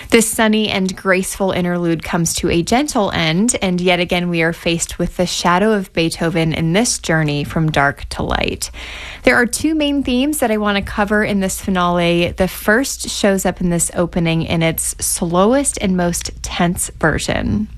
This sunny and graceful interlude comes to a gentle end, and yet again we are faced with the shadow of Beethoven in this journey from dark to light. There are two main themes that I want to cover in this finale. The first shows up in this opening in its slowest and most tense version.